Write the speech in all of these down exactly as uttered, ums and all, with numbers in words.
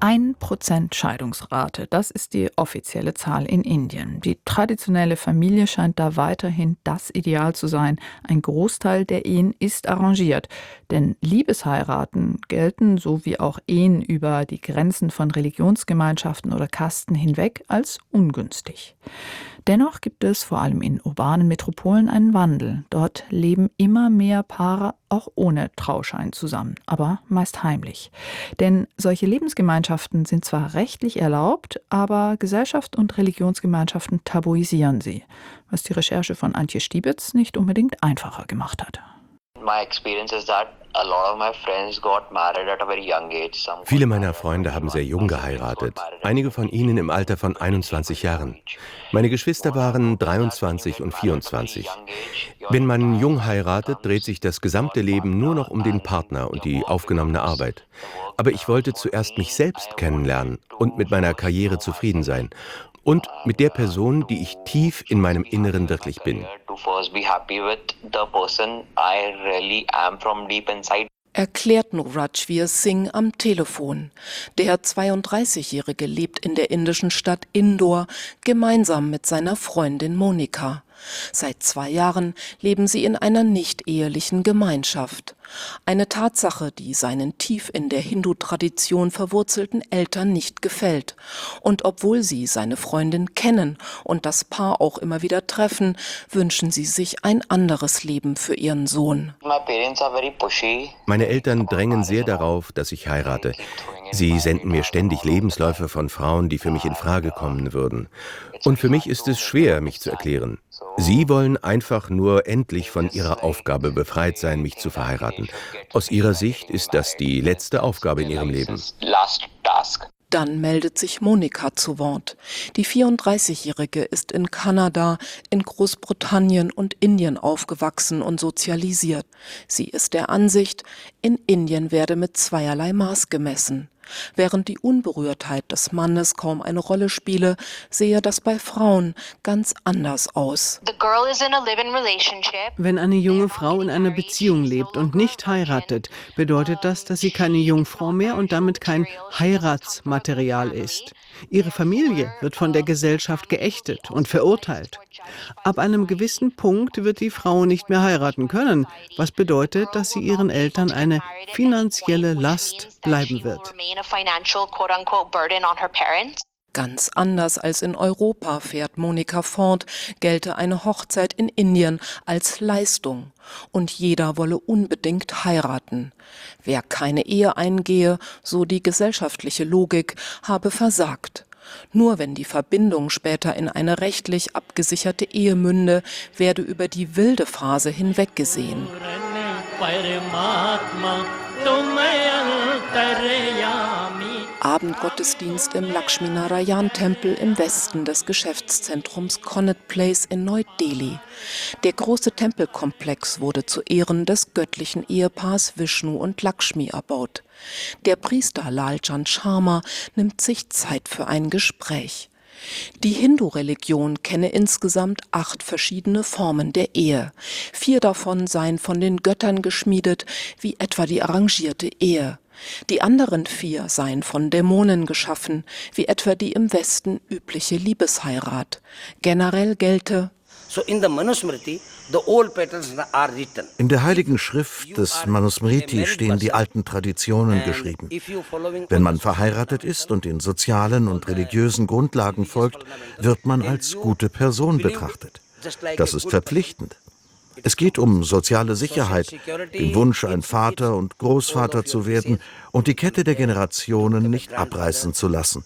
Ein Prozent Scheidungsrate, das ist die offizielle Zahl in Indien. Die traditionelle Familie scheint da weiterhin das Ideal zu sein. Ein Großteil der Ehen ist arrangiert. Denn Liebesheiraten gelten, so wie auch Ehen über die Grenzen von Religionsgemeinschaften oder Kasten hinweg, als ungünstig. Dennoch gibt es vor allem in urbanen Metropolen einen Wandel. Dort leben immer mehr Paare auch ohne Trauschein zusammen, aber meist heimlich. Denn solche Lebensgemeinschaften sind zwar rechtlich erlaubt, aber Gesellschaft und Religionsgemeinschaften tabuisieren sie, was die Recherche von Antje Stiebitz nicht unbedingt einfacher gemacht hat. Viele meiner Freunde haben sehr jung geheiratet, einige von ihnen im Alter von einundzwanzig Jahren. Meine Geschwister waren dreiundzwanzig und vierundzwanzig. Wenn man jung heiratet, dreht sich das gesamte Leben nur noch um den Partner und die aufgenommene Arbeit. Aber ich wollte zuerst mich selbst kennenlernen und mit meiner Karriere zufrieden sein. Und mit der Person, die ich tief in meinem Inneren wirklich bin. Erklärt Nurajveer Singh am Telefon. Der zweiunddreißigjährige lebt in der indischen Stadt Indore gemeinsam mit seiner Freundin Monika. Seit zwei Jahren leben sie in einer nicht-ehelichen Gemeinschaft. Eine Tatsache, die seinen tief in der Hindu-Tradition verwurzelten Eltern nicht gefällt. Und obwohl sie seine Freundin kennen und das Paar auch immer wieder treffen, wünschen sie sich ein anderes Leben für ihren Sohn. Meine Eltern drängen sehr darauf, dass ich heirate. Sie senden mir ständig Lebensläufe von Frauen, die für mich in Frage kommen würden. Und für mich ist es schwer, mich zu erklären. Sie wollen einfach nur endlich von ihrer Aufgabe befreit sein, mich zu verheiraten. Aus ihrer Sicht ist das die letzte Aufgabe in ihrem Leben. Dann meldet sich Monika zu Wort. Die vierunddreißigjährige ist in Kanada, in Großbritannien und Indien aufgewachsen und sozialisiert. Sie ist der Ansicht, in Indien werde mit zweierlei Maß gemessen. Während die Unberührtheit des Mannes kaum eine Rolle spiele, sehe das bei Frauen ganz anders aus. Wenn eine junge Frau in einer Beziehung lebt und nicht heiratet, bedeutet das, dass sie keine Jungfrau mehr und damit kein Heiratsmaterial ist. Ihre Familie wird von der Gesellschaft geächtet und verurteilt. Ab einem gewissen Punkt wird die Frau nicht mehr heiraten können, was bedeutet, dass sie ihren Eltern eine finanzielle Last bleiben wird. Ganz anders als in Europa, fährt Monika fort, gelte eine Hochzeit in Indien als Leistung. Und jeder wolle unbedingt heiraten. Wer keine Ehe eingehe, so die gesellschaftliche Logik, habe versagt. Nur wenn die Verbindung später in eine rechtlich abgesicherte Ehe münde, werde über die wilde Phase hinweggesehen. Abendgottesdienst im Lakshmi-Narayan-Tempel im Westen des Geschäftszentrums Connaught Place in Neu-Delhi. Der große Tempelkomplex wurde zu Ehren des göttlichen Ehepaars Vishnu und Lakshmi erbaut. Der Priester Lal Chand Sharma nimmt sich Zeit für ein Gespräch. Die Hindu-Religion kenne insgesamt acht verschiedene Formen der Ehe. Vier davon seien von den Göttern geschmiedet, wie etwa die arrangierte Ehe. Die anderen vier seien von Dämonen geschaffen, wie etwa die im Westen übliche Liebesheirat. Generell gelte: In der Heiligen Schrift des Manusmriti stehen die alten Traditionen geschrieben. Wenn man verheiratet ist und den sozialen und religiösen Grundlagen folgt, wird man als gute Person betrachtet. Das ist verpflichtend. Es geht um soziale Sicherheit, den Wunsch, ein Vater und Großvater zu werden und die Kette der Generationen nicht abreißen zu lassen.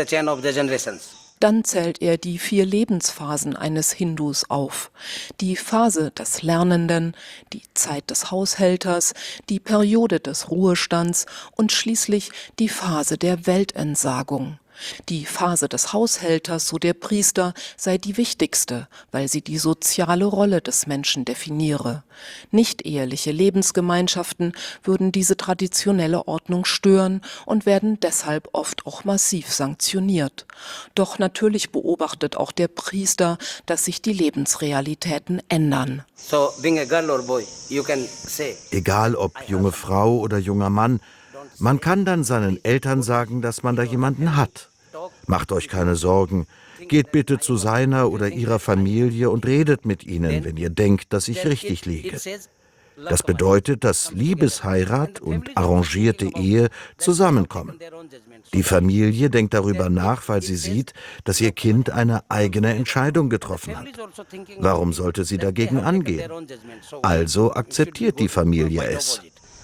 Dann zählt er die vier Lebensphasen eines Hindus auf. Die Phase des Lernenden, die Zeit des Haushälters, die Periode des Ruhestands und schließlich die Phase der Weltentsagung. Die Phase des Haushälters, so der Priester, sei die wichtigste, weil sie die soziale Rolle des Menschen definiere. Nicht-eheliche Lebensgemeinschaften würden diese traditionelle Ordnung stören und werden deshalb oft auch massiv sanktioniert. Doch natürlich beobachtet auch der Priester, dass sich die Lebensrealitäten ändern. Egal ob junge Frau oder junger Mann, Man kann dann seinen Eltern sagen, dass man da jemanden hat. Macht euch keine Sorgen. Geht bitte zu seiner oder ihrer Familie und redet mit ihnen, wenn ihr denkt, dass ich richtig liege. Das bedeutet, dass Liebesheirat und arrangierte Ehe zusammenkommen. Die Familie denkt darüber nach, weil sie sieht, dass ihr Kind eine eigene Entscheidung getroffen hat. Warum sollte sie dagegen angehen? Also akzeptiert die Familie es.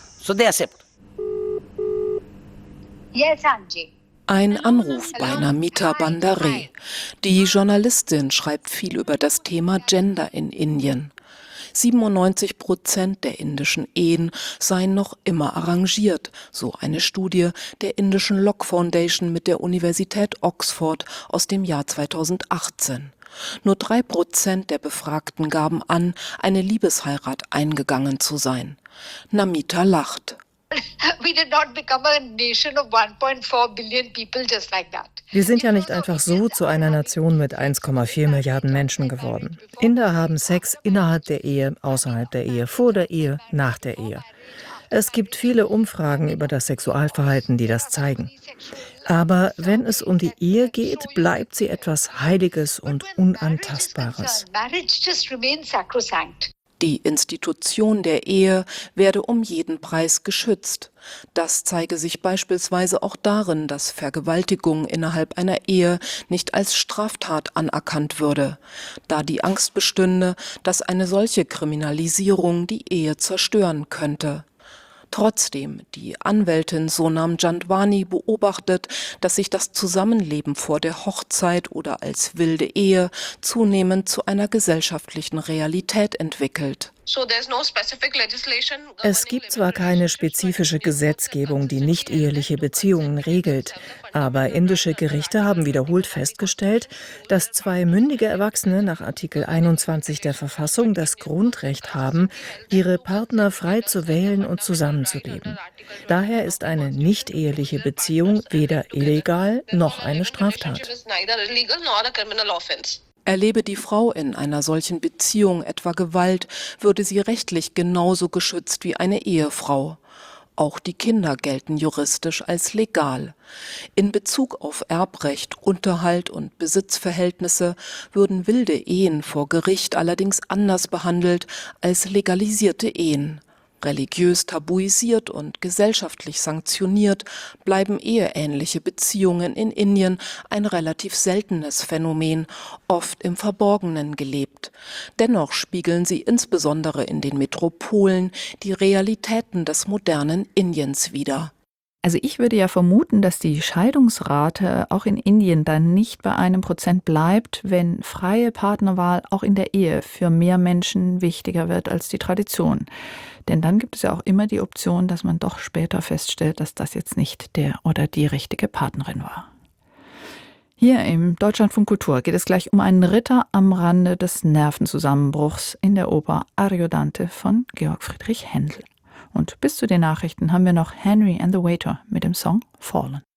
Ein Anruf bei Namita Bandare. Die Journalistin schreibt viel über das Thema Gender in Indien. siebenundneunzig Prozent der indischen Ehen seien noch immer arrangiert, so eine Studie der indischen Locke Foundation mit der Universität Oxford aus dem Jahr zweitausendachtzehn. Nur drei Prozent der Befragten gaben an, eine Liebesheirat eingegangen zu sein. Namita lacht. Wir sind ja nicht einfach so zu einer Nation mit eins Komma vier Milliarden Menschen geworden. Inder haben Sex innerhalb der Ehe, außerhalb der Ehe, vor der Ehe, nach der Ehe. Es gibt viele Umfragen über das Sexualverhalten, die das zeigen. Aber wenn es um die Ehe geht, bleibt sie etwas Heiliges und Unantastbares. Die Institution der Ehe werde um jeden Preis geschützt. Das zeige sich beispielsweise auch darin, dass Vergewaltigung innerhalb einer Ehe nicht als Straftat anerkannt würde, da die Angst bestünde, dass eine solche Kriminalisierung die Ehe zerstören könnte. Trotzdem, die Anwältin Sonam Jandwani beobachtet, dass sich das Zusammenleben vor der Hochzeit oder als wilde Ehe zunehmend zu einer gesellschaftlichen Realität entwickelt. Es gibt zwar keine spezifische Gesetzgebung, die nicht-eheliche Beziehungen regelt, aber indische Gerichte haben wiederholt festgestellt, dass zwei mündige Erwachsene nach Artikel einundzwanzig der Verfassung das Grundrecht haben, ihre Partner frei zu wählen und zusammenzuleben. Daher ist eine nicht-eheliche Beziehung weder illegal noch eine Straftat. Erlebe die Frau in einer solchen Beziehung etwa Gewalt, würde sie rechtlich genauso geschützt wie eine Ehefrau. Auch die Kinder gelten juristisch als legal. In Bezug auf Erbrecht, Unterhalt und Besitzverhältnisse würden wilde Ehen vor Gericht allerdings anders behandelt als legalisierte Ehen. Religiös tabuisiert und gesellschaftlich sanktioniert, bleiben eheähnliche Beziehungen in Indien ein relativ seltenes Phänomen, oft im Verborgenen gelebt. Dennoch spiegeln sie insbesondere in den Metropolen die Realitäten des modernen Indiens wider. Also ich würde ja vermuten, dass die Scheidungsrate auch in Indien dann nicht bei einem Prozent bleibt, wenn freie Partnerwahl auch in der Ehe für mehr Menschen wichtiger wird als die Tradition. Denn dann gibt es ja auch immer die Option, dass man doch später feststellt, dass das jetzt nicht der oder die richtige Partnerin war. Hier im Deutschlandfunk Kultur geht es gleich um einen Ritter am Rande des Nervenzusammenbruchs in der Oper Ariodante von Georg Friedrich Händel. Und bis zu den Nachrichten haben wir noch Henry and the Waiter mit dem Song Fallen.